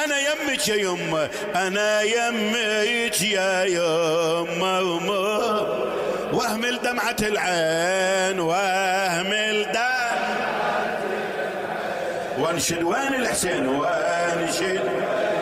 أنا يمك يا يمه، أنا يمك يا يمه، واهمل دمعة العين واهمل دمعة، وانشد وين الحسين وانشد